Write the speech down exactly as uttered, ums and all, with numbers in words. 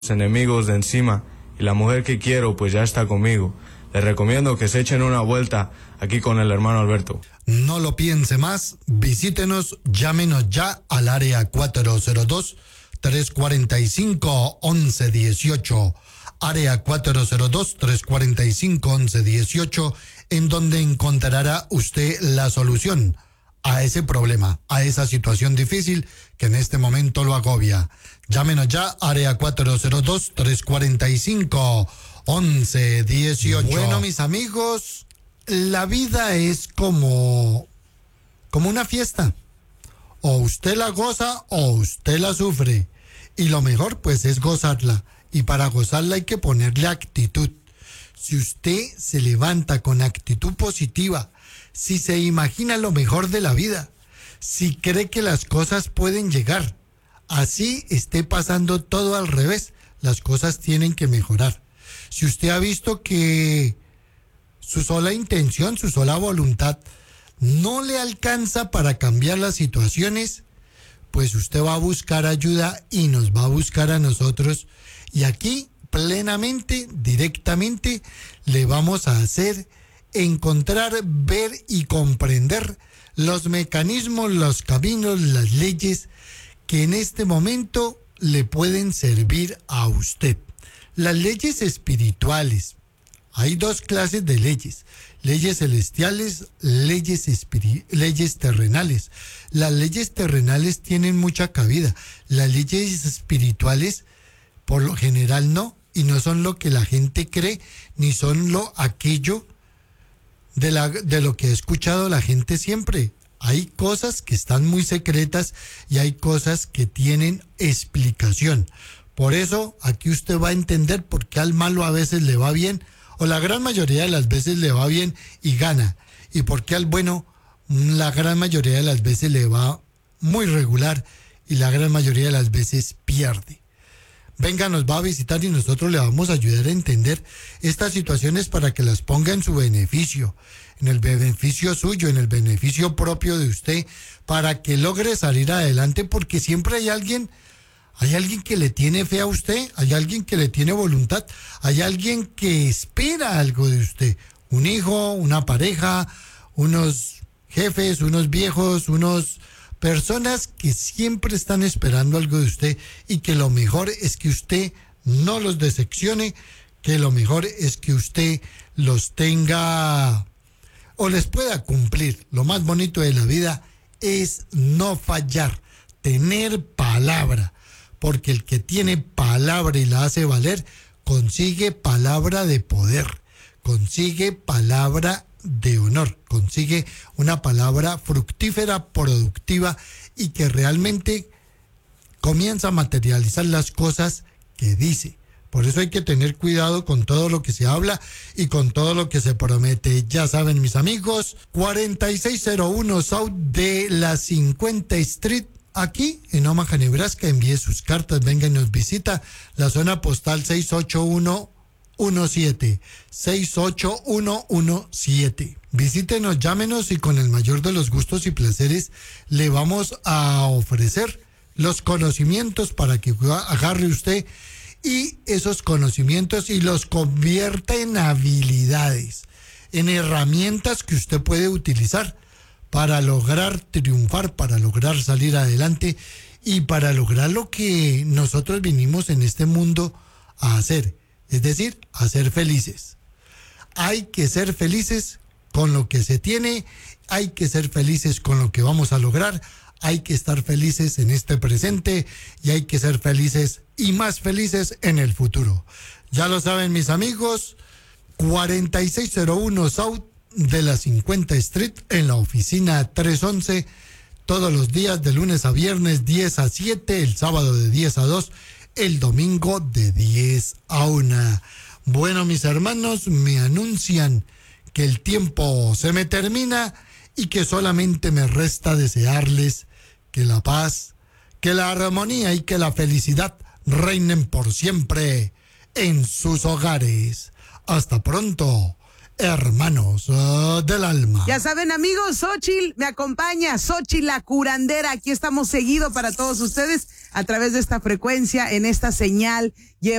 enemigos de encima y la mujer que quiero pues ya está conmigo. Les recomiendo que se echen una vuelta aquí con el hermano Alberto. No lo piense más, visítenos, llámenos ya al área cuatro cero dos, tres cuatro cinco, once dieciocho, área cuatro cero dos, tres cuatro cinco, once dieciocho, en donde encontrará usted la solución a ese problema, a esa situación difícil que en este momento lo agobia. Llámenos ya, área cuatro cero dos, tres cuatro cinco, once dieciocho. Bueno, mis amigos, la vida es como, como una fiesta. O usted la goza o usted la sufre. Y lo mejor, pues, es gozarla. Y para gozarla hay que ponerle actitud. Si usted se levanta con actitud positiva, si se imagina lo mejor de la vida, si cree que las cosas pueden llegar, así esté pasando todo al revés, las cosas tienen que mejorar. Si usted ha visto que su sola intención, su sola voluntad no le alcanza para cambiar las situaciones, pues usted va a buscar ayuda y nos va a buscar a nosotros. Y aquí, plenamente, directamente, le vamos a hacer encontrar, ver y comprender los mecanismos, los caminos, las leyes que en este momento le pueden servir a usted. Las leyes espirituales. Hay dos clases de leyes, leyes celestiales, leyes, espiri- leyes terrenales. Las leyes terrenales tienen mucha cabida, las leyes espirituales por lo general no, y no son lo que la gente cree, ni son lo aquello de, la, de lo que he escuchado la gente siempre. Hay cosas que están muy secretas y hay cosas que tienen explicación. Por eso aquí usted va a entender por qué al malo a veces le va bien, o la gran mayoría de las veces le va bien y gana, y por qué al bueno la gran mayoría de las veces le va muy regular y la gran mayoría de las veces pierde. Venga, nos va a visitar y nosotros le vamos a ayudar a entender estas situaciones para que las ponga en su beneficio, en el beneficio suyo, en el beneficio propio de usted, para que logre salir adelante, porque siempre hay alguien, hay alguien que le tiene fe a usted, hay alguien que le tiene voluntad, hay alguien que espera algo de usted, un hijo, una pareja, unos jefes, unos viejos, unos personas que siempre están esperando algo de usted, y que lo mejor es que usted no los decepcione, que lo mejor es que usted los tenga o les pueda cumplir. Lo más bonito de la vida es no fallar, tener palabra, porque el que tiene palabra y la hace valer, consigue palabra de poder, consigue palabra de honor, consigue una palabra fructífera, productiva, y que realmente comienza a materializar las cosas que dice. Por eso hay que tener cuidado con todo lo que se habla y con todo lo que se promete. Ya saben, mis amigos, cuarenta y seis cero uno South de la cincuenta Street, aquí en Omaha, Nebraska. Envíe sus cartas, venga y nos visita. La zona postal seis ocho uno uno siete, seis ocho uno uno siete. Visítenos, llámenos y con el mayor de los gustos y placeres le vamos a ofrecer los conocimientos para que agarre usted y esos conocimientos y los convierta en habilidades, en herramientas que usted puede utilizar para lograr triunfar, para lograr salir adelante y para lograr lo que nosotros vinimos en este mundo a hacer. Es decir, a ser felices. Hay que ser felices con lo que se tiene, hay que ser felices con lo que vamos a lograr, hay que estar felices en este presente y hay que ser felices y más felices en el futuro. Ya lo saben, mis amigos, cuarenta y seis cero uno South de la cincuenta Street, en la oficina trescientos once, todos los días de lunes a viernes diez a siete, el sábado de diez a dos, el domingo de diez a una. Bueno, mis hermanos, me anuncian que el tiempo se me termina y que solamente me resta desearles que la paz, que la armonía y que la felicidad reinen por siempre en sus hogares. Hasta pronto. hermanos uh, del alma. Ya saben, amigos, Xochitl me acompaña, Xochitl la curandera. Aquí estamos seguido para todos ustedes a través de esta frecuencia, en esta señal.